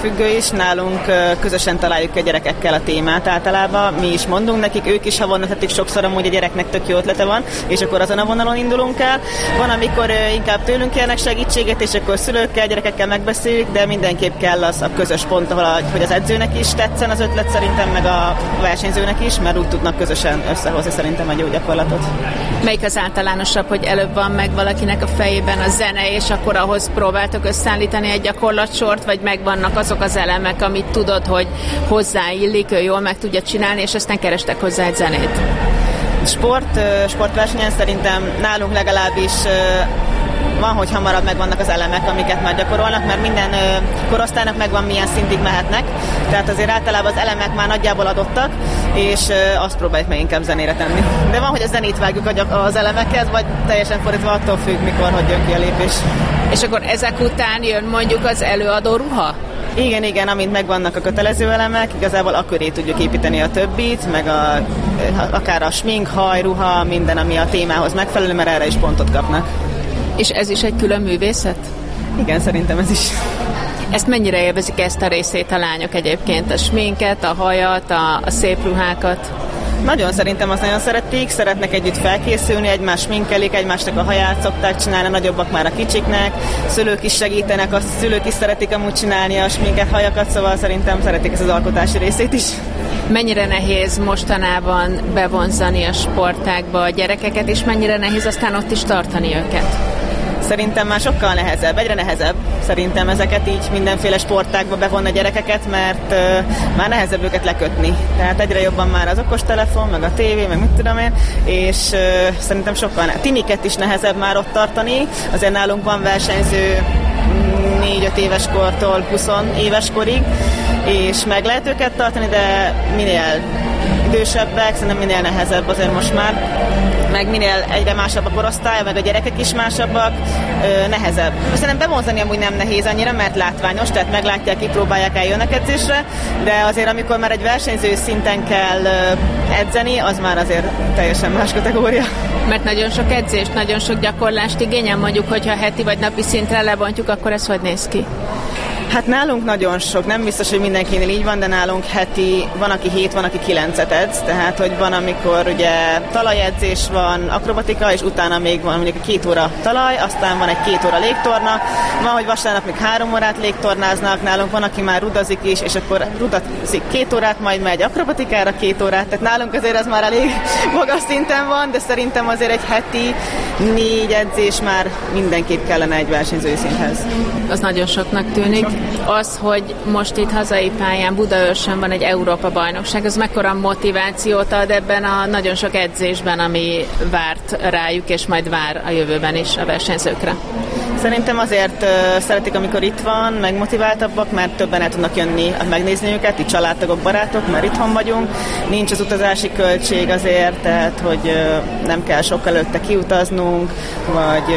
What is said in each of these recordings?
függő is, nálunk közösen találjuk a gyerekekkel a témát általában, mi is mondunk nekik, ők is havonta tetik sokszor, amúgy a gyereknek tök jó ötlete van, és akkor azon a vonalon indulunk el. Van, amikor inkább tőlünk kérnek segítséget, és akkor szülőkkel, gyerekekkel megbeszéljük, de mindenképp kell az a közös pont, hogy az edzőnek is tetszen az ötlet szerintem, meg a versenyzőnek is, mert úgy tudnak közösen összehozni szerintem egy jó gyakorlatot. Melyik az általánosabb, hogy előbb van meg valakinek a fejében a zene, és akkor ahhoz próbáltok összeállítani egy gyakorlatsort, vagy megvannak azok az elemek, amit tudod, hogy hozzáillik, ő jól meg tudja csinálni, és aztán kerestek hozzá egy zenét? Sportversenyen szerintem nálunk legalábbis van, hogy hamarabb megvannak az elemek, amiket már gyakorolnak, mert minden korosztálynak megvan, milyen szintig mehetnek. Tehát azért általában az elemek már nagyjából adottak, és azt próbáljuk meg inkább zenére tenni. De van, hogy a zenét vágjuk az elemekhez, vagy teljesen fordítva, attól függ, mikor, hogy jön ki a lépés. És akkor ezek után jön mondjuk az előadó ruha? Igen, amint megvannak a kötelező elemek, igazából akköré tudjuk építeni a többit, meg akár a smink, hajruha, minden, ami a témához megfelelő, mert erre is pontot kapnak. És ez is egy külön művészet? Igen, szerintem ez is. Ezt mennyire élvezik ezt a részét a lányok egyébként? A sminket, a hajat, a szép ruhákat? Nagyon szerintem azt nagyon szeretnek együtt felkészülni, egymás sminkelik, egymásnak a haját szokták csinálni, nagyobbak már a kicsiknek, szülők is segítenek, azt szülők is szeretik amúgy csinálni a sminket, hajakat, szóval szerintem szeretik ezt az alkotási részét is. Mennyire nehéz mostanában bevonzani a sportágba a gyerekeket, és mennyire nehéz aztán ott is tartani őket? Szerintem már sokkal nehezebb, egyre nehezebb szerintem ezeket így mindenféle sportágba bevonni a gyerekeket, mert már nehezebb őket lekötni. Tehát egyre jobban már az okostelefon, meg a tévé, meg mit tudom én, és szerintem sokkal tiniket is nehezebb már ott tartani. Azért nálunk van versenyző 4-5 éves kortól 20 éves korig, és meg lehet őket tartani, de minél idősebbek, szerintem minél nehezebb azért most már, meg minél egyre másabb a korosztály, meg a gyerekek is másabbak, nehezebb. Szerintem bevonzani amúgy nem nehéz annyira, mert látványos, tehát meglátják, kipróbálják, eljönnek edzésre, de azért amikor már egy versenyző szinten kell edzeni, az már azért teljesen más kategória. Mert nagyon sok edzést, nagyon sok gyakorlást igényel, mondjuk, hogyha heti vagy napi szintre lebontjuk, akkor ez hogy néz ki? Hát nálunk nagyon sok, nem biztos, hogy mindenkinél így van, de nálunk heti, van aki 7, van aki 9-et edz, tehát hogy van, amikor ugye talajedzés van, akrobatika, és utána még van mondjuk 2 óra talaj, aztán van egy 2 óra légtorna, van, hogy vasárnap még 3 órát légtornáznak, nálunk van, aki már rudazik is, és akkor rudazik 2 órát, majd megy akrobatikára 2 órát, tehát nálunk azért ez már elég magas szinten van, de szerintem azért egy heti 4 edzés már mindenképp kellene egy versenyzői szinthez. Az nagyon soknak tűnik. Az, hogy most itt hazai pályán Budaörsön van egy Európa-bajnokság, az mekkora motivációt ad ebben a nagyon sok edzésben, ami várt rájuk, és majd vár a jövőben is a versenyzőkre? Szerintem azért szeretik, amikor itt van, meg motiváltabbak, mert többen el tudnak jönni megnézni őket, itt családtagok, barátok, mert itthon vagyunk. Nincs az utazási költség azért, tehát hogy nem kell sok előtte kiutaznunk, vagy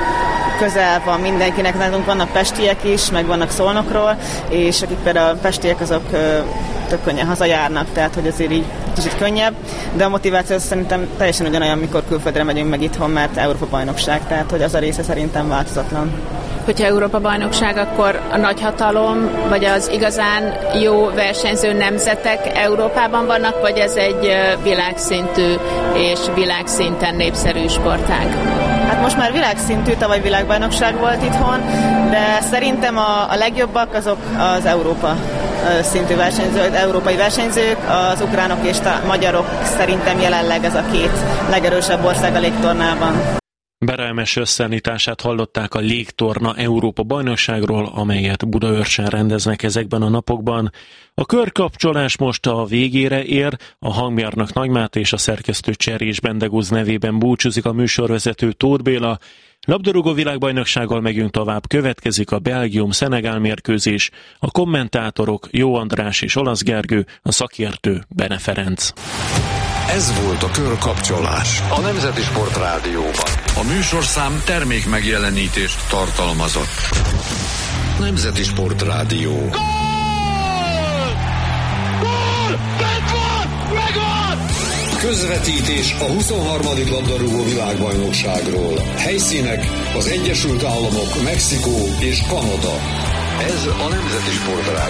közel van mindenkinek, nálunk vannak pestiek is, meg vannak Szolnokról, és akik például a pestiek, azok tök könnyen hazajárnak, tehát hogy azért így kicsit könnyebb, de a motiváció szerintem teljesen ugyanolyan, mikor külföldre megyünk meg itthon, mert Európa-bajnokság, tehát hogy az a része szerintem változatlan. Hogyha Európa-bajnokság, akkor a nagyhatalom, vagy az igazán jó versenyző nemzetek Európában vannak, vagy ez egy világszintű és világszinten népszerű sportág? Hát most már világszintű, tavaly világbajnokság volt itthon, de szerintem a legjobbak azok az Európa szintű versenyzők, európai versenyzők, az ukránok és a magyarok szerintem jelenleg ez a 2 legerősebb ország a légtornában. Berelmes összeállítását hallották a légtorna Európa-bajnokságról, amelyet Budaörsön rendeznek ezekben a napokban. A körkapcsolás most a végére ér, a hangmérnök Nagy Máté és a szerkesztő Cserés Bendegúz nevében búcsúzik a műsorvezető Tóth Béla. Labdarúgó világbajnoksággal megyünk tovább, következik a Belgium-Szenegál mérkőzés, a kommentátorok Jó András és Olasz Gergő, a szakértő Bene Ferenc. Ez volt a Körkapcsolás a Nemzeti Sport Rádióban. A műsorszám termék megjelenítést tartalmazott. Nemzeti Sport Rádió. Gól! Gól! Megvan! Közvetítés a 23. labdarúgó világbajnokságról. Helyszínek az Egyesült Államok, Mexikó és Kanada. Ez a Nemzeti Sport Rádió.